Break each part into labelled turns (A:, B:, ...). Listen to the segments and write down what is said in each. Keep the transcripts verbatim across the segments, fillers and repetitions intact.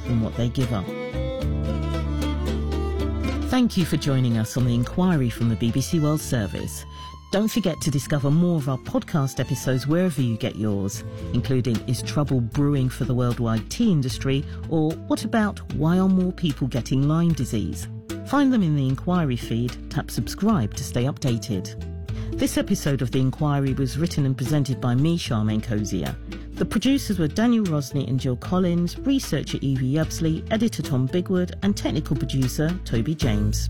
A: than what they give up. Thank you for joining us on The Inquiry from the B B C World Service. Don't forget to discover more of our podcast episodes wherever you get yours, including Is Trouble Brewing for the Worldwide Tea Industry? Or what about Why Are More People Getting Lyme Disease? Find them in the Inquiry feed, tap subscribe to stay updated. This episode of The Inquiry was written and presented by me, Charmaine Cozier. The producers were Daniel Rosney and Jill Collins, researcher Evie Yubsley, editor Tom Bigwood and technical producer Toby James.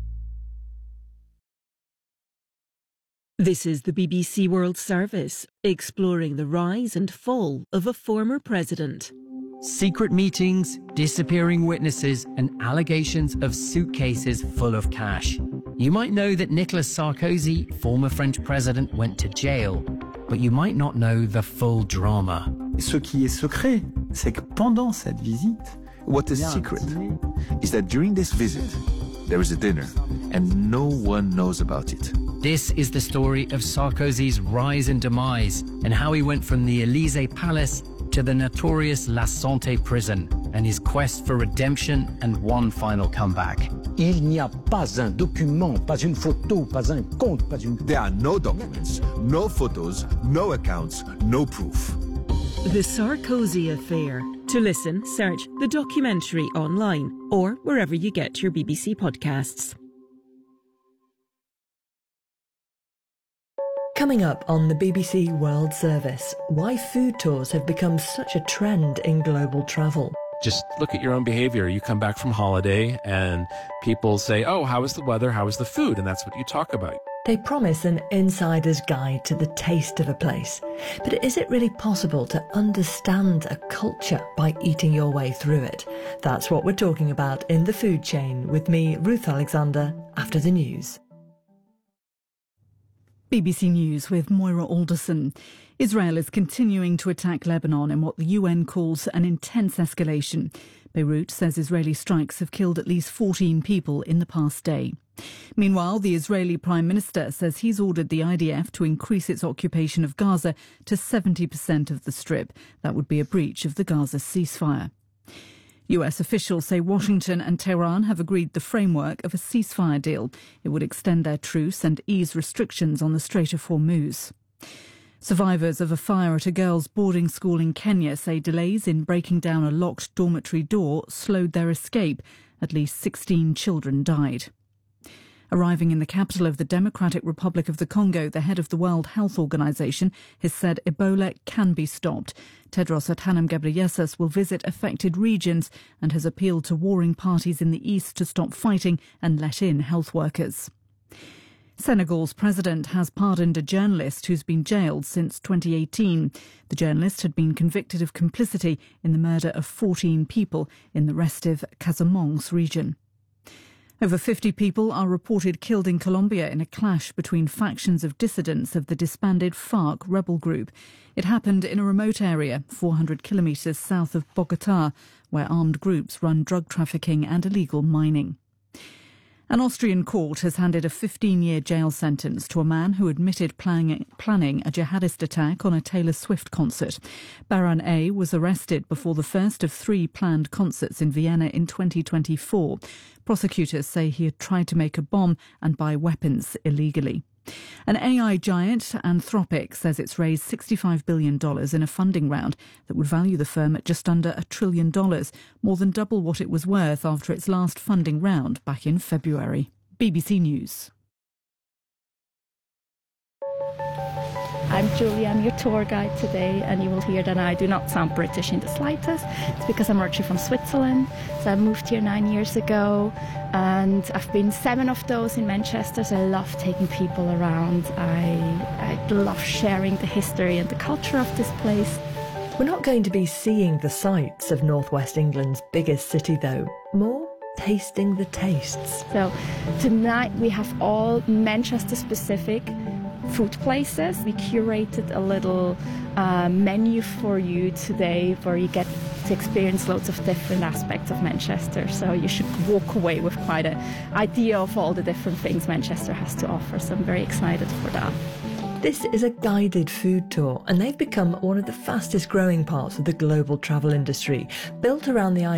B: This is the B B C World Service, exploring the rise and fall of a former president.
C: Secret meetings, disappearing witnesses, and allegations of suitcases full of cash. You might know that Nicolas Sarkozy, former French president, went to jail, but you might not know the full drama.
D: Ce qui est secret, c'est que pendant cette visite,
E: what is secret is that during this visit, there is a dinner, and no one knows about it.
C: This is the story of Sarkozy's rise and demise, and how he went from the Élysée Palace to the notorious La Santé prison, and his quest for redemption and one final comeback.
F: Il n'y a pas un document, pas une photo, pas un compte, pas une...
E: There are no documents, no photos, no accounts, no proof.
B: The Sarkozy Affair. To listen, search the documentary online or wherever you get your B B C podcasts.
G: Coming up on the B B C World Service, why food tours have become such a trend in global travel.
H: Just look at your own behavior. You come back from holiday and people say, oh, how is the weather? How is the food? And that's what you talk about.
G: They promise an insider's guide to the taste of a place. But is it really possible to understand a culture by eating your way through it? That's what we're talking about in The Food Chain with me, Ruth Alexander, after the news.
I: B B C News with Moira Alderson. Israel is continuing to attack Lebanon in what the U N calls an intense escalation. Beirut says Israeli strikes have killed at least fourteen people in the past day. Meanwhile, the Israeli Prime Minister says he's ordered the I D F to increase its occupation of Gaza to seventy percent of the Strip. That would be a breach of the Gaza ceasefire. U S officials say Washington and Tehran have agreed the framework of a ceasefire deal. It would extend their truce and ease restrictions on the Strait of Hormuz. Survivors of a fire at a girls' boarding school in Kenya say delays in breaking down a locked dormitory door slowed their escape. At least sixteen children died. Arriving in the capital of the Democratic Republic of the Congo, the head of the World Health Organization has said Ebola can be stopped. Tedros Adhanom Ghebreyesus will visit affected regions and has appealed to warring parties in the east to stop fighting and let in health workers. Senegal's president has pardoned a journalist who's been jailed since twenty eighteen. The journalist had been convicted of complicity in the murder of fourteen people in the restive Casamance region. Over fifty people are reported killed in Colombia in a clash between factions of dissidents of the disbanded FARC rebel group. It happened in a remote area, four hundred kilometres south of Bogotá, where armed groups run drug trafficking and illegal mining. An Austrian court has handed a fifteen-year jail sentence to a man who admitted planning, planning a jihadist attack on a Taylor Swift concert. Baran A. was arrested before the first of three planned concerts in Vienna in twenty twenty-four. Prosecutors say he had tried to make a bomb and buy weapons illegally. An A I giant, Anthropic, says it's raised sixty-five billion dollars in a funding round that would value the firm at just under a trillion dollars, more than double what it was worth after its last funding round back in February. B B C News.
J: I'm Julie, I'm your tour guide today, and you will hear that I do not sound British in the slightest. It's because I'm originally from Switzerland, so I moved here nine years ago, and I've been seven of those in Manchester, so I love taking people around. I, I love sharing the history and the culture of this place.
G: We're not going to be seeing the sights of northwest England's biggest city, though. More tasting the tastes.
J: So tonight we have all Manchester-specific food places. We curated a little uh, menu for you today where you get to experience loads of different aspects of Manchester. So you should walk away with quite an idea of all the different things Manchester has to offer. So I'm very excited for that.
G: This is a guided food tour, and they've become one of the fastest growing parts of the global travel industry, built around the idea